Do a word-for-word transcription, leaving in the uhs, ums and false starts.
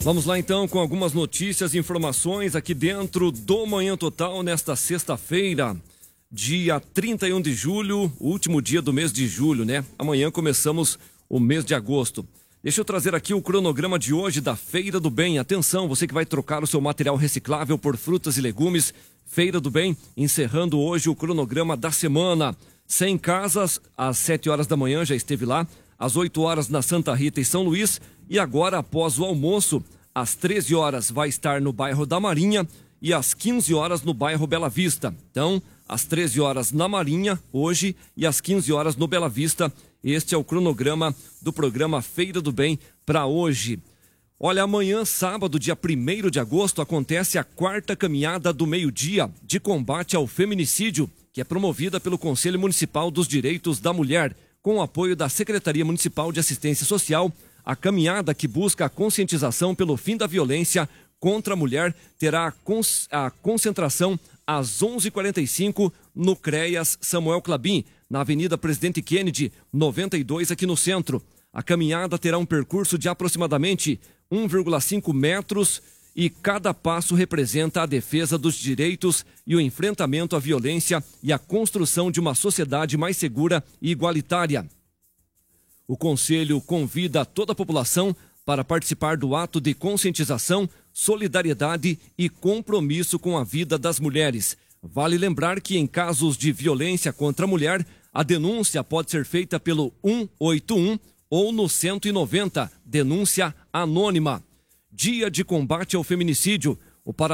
Vamos lá então com algumas notícias e informações aqui dentro do Manhã Total nesta sexta-feira, dia trinta e um de julho, último dia do mês de julho, né? Amanhã começamos o mês de agosto. Deixa eu trazer aqui o cronograma de hoje da Feira do Bem. Atenção, você que vai trocar o seu material reciclável por frutas e legumes. Feira do Bem, encerrando hoje o cronograma da semana. cem casas, às sete horas da manhã já esteve lá, às oito horas na Santa Rita e São Luís, e agora após o almoço, às treze horas vai estar no bairro da Marinha e às quinze horas no bairro Bela Vista. Então, às treze horas na Marinha, hoje, e às quinze horas no Bela Vista. Este é o cronograma do programa Feira do Bem para hoje. Olha, amanhã, sábado, dia primeiro de agosto, acontece a quarta caminhada do meio-dia de combate ao feminicídio, que é promovida pelo Conselho Municipal dos Direitos da Mulher, com o apoio da Secretaria Municipal de Assistência Social. A caminhada, que busca a conscientização pelo fim da violência contra a mulher, terá a, cons a concentração às onze e quarenta e cinco no CREAS Samuel Clabin, na Avenida Presidente Kennedy, noventa e dois, aqui no centro. A caminhada terá um percurso de aproximadamente um vírgula cinco metros e cada passo representa a defesa dos direitos e o enfrentamento à violência e a construção de uma sociedade mais segura e igualitária. O Conselho convida toda a população para participar do ato de conscientização, solidariedade e compromisso com a vida das mulheres. Vale lembrar que em casos de violência contra a mulher, a denúncia pode ser feita pelo um oito um ou no cento e noventa, denúncia anônima. Dia de combate ao feminicídio. O